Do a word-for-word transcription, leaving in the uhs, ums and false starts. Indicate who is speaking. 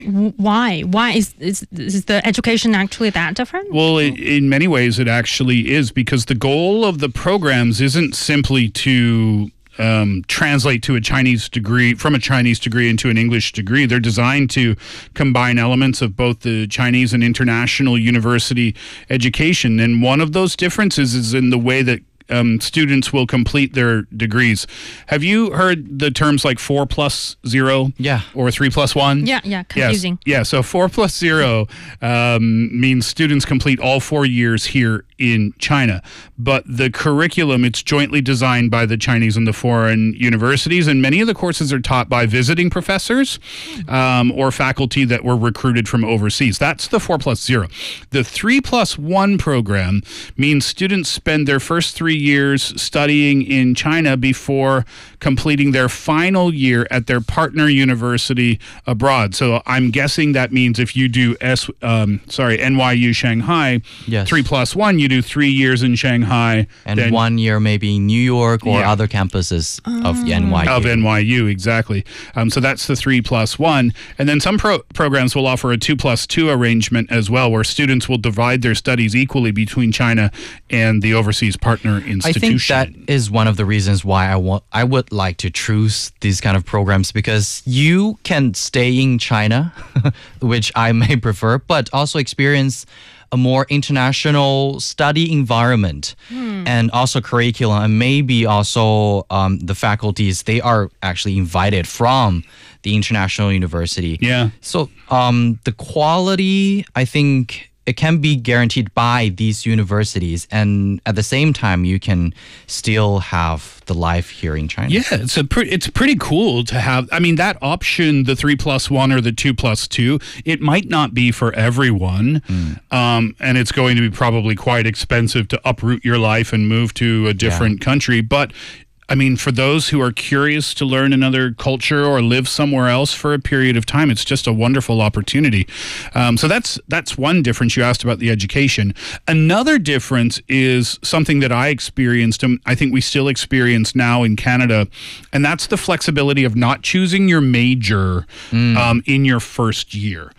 Speaker 1: Why? Why is, is is the education actually that different?
Speaker 2: Well, it, in many ways, it actually is, because the goal of the programs isn't simply to um, translate to a Chinese degree from a Chinese degree into an English degree. They're designed to combine elements of both the Chinese and international university education. And one of those differences is in the way that Um, students will complete their degrees. Have you heard the terms like four plus zero?
Speaker 3: Yeah.
Speaker 2: Or three plus one?
Speaker 1: Yeah, yeah, confusing.
Speaker 2: Yes. Yeah, so four plus zero um, means students complete all four years here in China. But the curriculum, it's jointly designed by the Chinese and the foreign universities, and many of the courses are taught by visiting professors um, or faculty that were recruited from overseas. That's the four plus zero. The three plus one program means students spend their first three years studying in China before completing their final year at their partner university abroad. So I'm guessing that means if you do S, um, sorry, N Y U Shanghai,
Speaker 3: yes.
Speaker 2: three plus one, you do three years in Shanghai.
Speaker 3: And
Speaker 2: then,
Speaker 3: one year maybe in New York or
Speaker 2: Yeah.
Speaker 3: other campuses of N Y U.
Speaker 2: Of N Y U, exactly. Um, so that's the three plus one. And then some pro- programs will offer a two plus two arrangement as well, where students will divide their studies equally between China and the overseas partner institution.
Speaker 3: I think that is one of the reasons why I want I would like to choose these kind of programs, because you can stay in China, which I may prefer, but also experience a more international study environment hmm. and also curriculum, and maybe also um, the faculties, they are actually invited from the international university.
Speaker 2: Yeah.
Speaker 3: So um, the quality, I think, it can be guaranteed by these universities, and at the same time, you can still have the life here in China.
Speaker 2: Yeah, it's a pre- it's pretty cool to have. I mean, that option, the three plus one or the two plus two, it might not be for everyone, mm. um, and it's going to be probably quite expensive to uproot your life and move to a different yeah. country. But I mean, for those who are curious to learn another culture or live somewhere else for a period of time, it's just a wonderful opportunity. Um, so that's that's one difference. You asked about the education. Another difference is something that I experienced, and I think we still experience now in Canada, and that's the flexibility of not choosing your major mm. um, in your first year.